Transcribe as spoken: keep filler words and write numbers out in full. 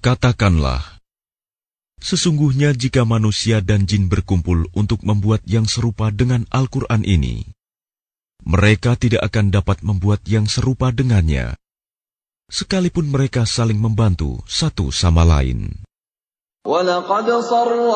Katakanlah, sesungguhnya jika manusia dan jin berkumpul untuk membuat yang serupa dengan Al-Quran ini, mereka tidak akan dapat membuat yang serupa dengannya, sekalipun mereka saling membantu satu sama lain.